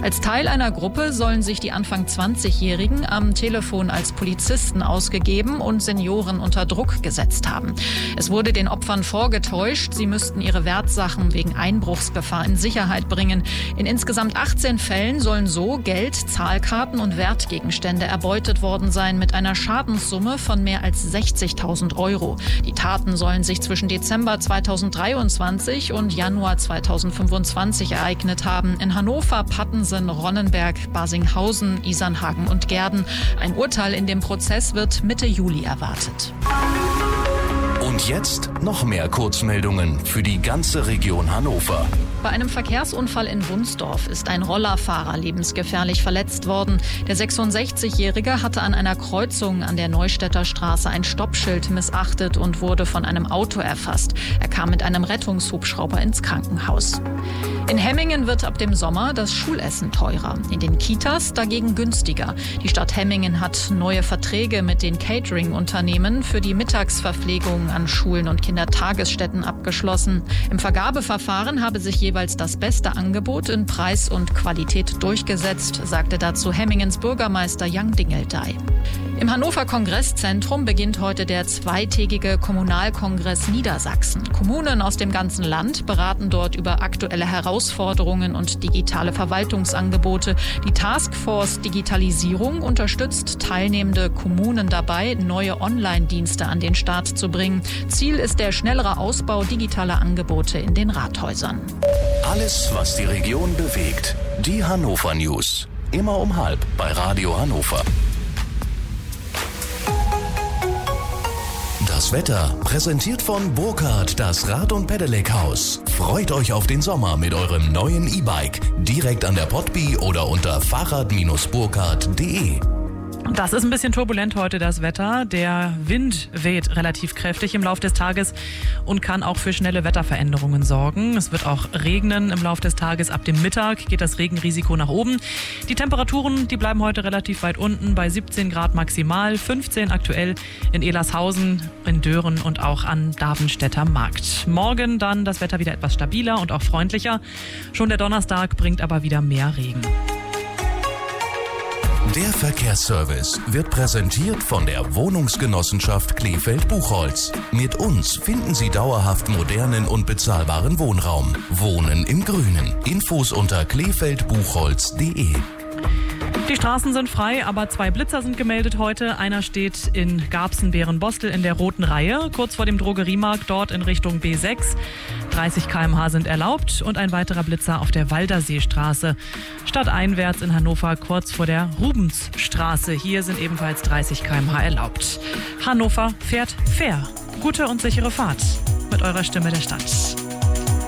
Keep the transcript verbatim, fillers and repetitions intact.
Als Teil einer Gruppe sollen sich die Anfang zwanzigjährigen am Telefon als Polizisten ausgegeben und Senioren unter Druck gesetzt haben. Es wurde den Opfern vorgetäuscht, sie müssten ihre Wertsachen wegen Einbruchsgefahr in Sicherheit bringen. In insgesamt achtzehn Fällen sollen so Geld, Zahlkarten und Wertgegenstände erbeutet worden sein mit einer Schadenssumme von mehr als sechzigtausend Euro. Die Taten sollen sich zwischen Dezember zweitausenddreiundzwanzig und Januar zweitausendfünfundzwanzig ereignet haben. In Hannover, Pattensen, Ronnenberg, Barsinghausen, Isernhagen und Gehrden. Ein Urteil in dem Prozess wird Mitte Juli erwartet. Und jetzt noch mehr Kurzmeldungen für die ganze Region Hannover. Bei einem Verkehrsunfall in Wunsdorf ist ein Rollerfahrer lebensgefährlich verletzt worden. Der sechsundsechzigjährige hatte an einer Kreuzung an der Neustädter Straße ein Stoppschild missachtet und wurde von einem Auto erfasst. Er kam mit einem Rettungshubschrauber ins Krankenhaus. In Hemmingen wird ab dem Sommer das Schulessen teurer, in den Kitas dagegen günstiger. Die Stadt Hemmingen hat neue Verträge mit den Catering-Unternehmen für die Mittagsverpflegung an Schulen und Kindertagesstätten abgeschlossen. Im Vergabeverfahren habe sich jeweils das beste Angebot in Preis und Qualität durchgesetzt, sagte dazu Hemmingens Bürgermeister Jan Dingeldey. Im Hannover Kongresszentrum beginnt heute der zweitägige Kommunalkongress Niedersachsen. Kommunen aus dem ganzen Land beraten dort über aktuelle Herausforderungen und digitale Verwaltungsangebote. Die Taskforce Digitalisierung unterstützt teilnehmende Kommunen dabei, neue Online-Dienste an den Start zu bringen. Ziel ist der schnellere Ausbau digitaler Angebote in den Rathäusern. Alles, was die Region bewegt. Die Hannover News. Immer um halb bei Radio Hannover. Das Wetter präsentiert von Burkhardt, das Rad- und Pedelec-Haus. Freut euch auf den Sommer mit eurem neuen E-Bike. Direkt an der Potby oder unter fahrrad Bindestrich burkhardt punkt de. Das ist ein bisschen turbulent heute, das Wetter. Der Wind weht relativ kräftig im Laufe des Tages und kann auch für schnelle Wetterveränderungen sorgen. Es wird auch regnen im Laufe des Tages. Ab dem Mittag geht das Regenrisiko nach oben. Die Temperaturen, die bleiben heute relativ weit unten bei siebzehn Grad maximal, fünfzehn aktuell in Elershausen, in Dören und auch an Davenstädter Markt. Morgen dann das Wetter wieder etwas stabiler und auch freundlicher. Schon der Donnerstag bringt aber wieder mehr Regen. Der Verkehrsservice wird präsentiert von der Wohnungsgenossenschaft Kleefeld-Buchholz. Mit uns finden Sie dauerhaft modernen und bezahlbaren Wohnraum. Wohnen im Grünen. Infos unter kleefeld buchholz punkt de. Die Straßen sind frei, aber zwei Blitzer sind gemeldet heute. Einer steht in Garbsen-Bärenbostel in der roten Reihe, kurz vor dem Drogeriemarkt, dort in Richtung B sechs. dreißig Kilometer pro Stunde sind erlaubt und ein weiterer Blitzer auf der Walderseestraße. Stadteinwärts in Hannover, kurz vor der Rubensstraße. Hier sind ebenfalls dreißig Kilometer pro Stunde erlaubt. Hannover fährt fair. Gute und sichere Fahrt mit eurer Stimme der Stadt.